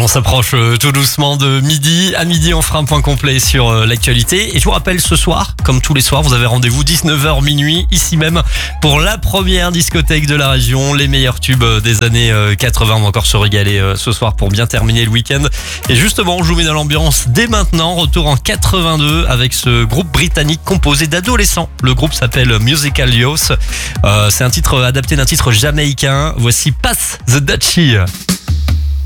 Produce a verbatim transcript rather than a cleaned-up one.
On s'approche tout doucement de midi. À midi, on fera un point complet sur l'actualité. Et je vous rappelle, ce soir, comme tous les soirs, vous avez rendez-vous dix-neuf heures minuit, ici même, pour la première discothèque de la région. Les meilleurs tubes des années quatre-vingts. On va encore se régaler ce soir pour bien terminer le week-end. Et justement, je vous mets dans l'ambiance dès maintenant. Retour en quatre-vingt-deux avec ce groupe britannique composé d'adolescents. Le groupe s'appelle Musical Youth. Euh, c'est un titre adapté d'un titre jamaïcain. Voici Pass the Dutchie.